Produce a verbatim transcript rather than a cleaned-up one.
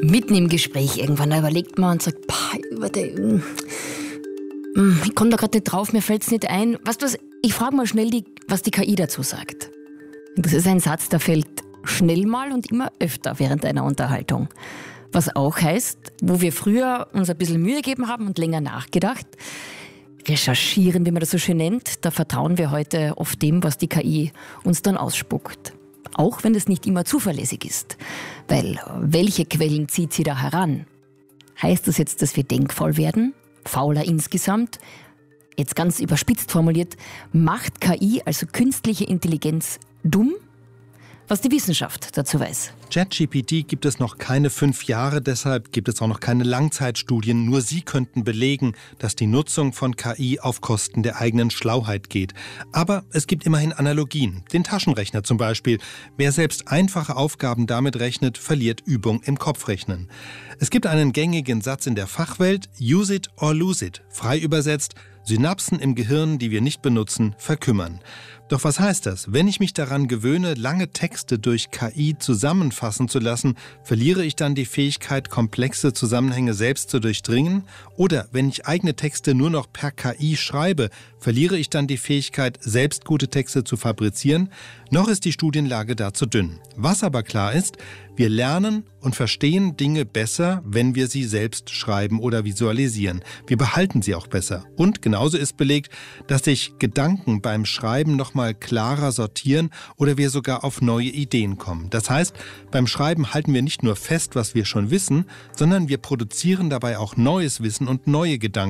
mitten im Gespräch irgendwann, da überlegt man und sagt, pah, warte, ich komme da gerade nicht drauf, mir fällt es nicht ein. Weißt du was, ich frage mal schnell, die, was die K I dazu sagt. Das ist ein Satz, der fällt schnell mal und immer öfter während einer Unterhaltung. Was auch heißt, wo wir früher uns ein bisschen Mühe gegeben haben und länger nachgedacht, recherchieren, wie man das so schön nennt, da vertrauen wir heute oft dem, was die K I uns dann ausspuckt. Auch wenn es nicht immer zuverlässig ist. Weil welche Quellen zieht sie da heran? Heißt das jetzt, dass wir denkfaul werden? Fauler insgesamt? Jetzt ganz überspitzt formuliert, macht K I, also künstliche Intelligenz, dumm? Was die Wissenschaft dazu weiß. ChatGPT gibt es noch keine fünf Jahre, deshalb gibt es auch noch keine Langzeitstudien. Nur sie könnten belegen, dass die Nutzung von K I auf Kosten der eigenen Schlauheit geht. Aber es gibt immerhin Analogien. Den Taschenrechner zum Beispiel. Wer selbst einfache Aufgaben damit rechnet, verliert Übung im Kopfrechnen. Es gibt einen gängigen Satz in der Fachwelt, use it or lose it. Frei übersetzt, Synapsen im Gehirn, die wir nicht benutzen, verkümmern. Doch was heißt das? Wenn ich mich daran gewöhne, lange Texte durch K I zusammenfassen zu lassen, verliere ich dann die Fähigkeit, komplexe Zusammenhänge selbst zu durchdringen? Oder wenn ich eigene Texte nur noch per K I schreibe, verliere ich dann die Fähigkeit, selbst gute Texte zu fabrizieren? Noch ist die Studienlage dazu dünn. Was aber klar ist, wir lernen und verstehen Dinge besser, wenn wir sie selbst schreiben oder visualisieren. Wir behalten sie auch besser. Und genauso ist belegt, dass sich Gedanken beim Schreiben nochmal klarer sortieren oder wir sogar auf neue Ideen kommen. Das heißt, beim Schreiben halten wir nicht nur fest, was wir schon wissen, sondern wir produzieren dabei auch neues Wissen und neue Gedanken.